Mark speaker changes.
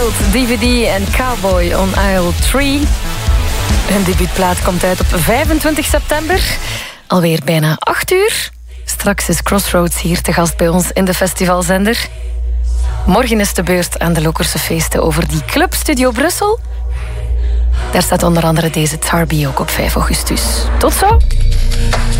Speaker 1: Wild, DVD en Cowboy on Aisle 3. Hun debuutplaat komt uit op 25 september. Alweer bijna 8 uur. Straks is Crossroads hier te gast bij ons in de festivalzender. Morgen is de beurt aan de Lokerse feesten over die Club Studio Brussel. Daar staat onder andere deze Tarby ook op 5 augustus. Tot zo!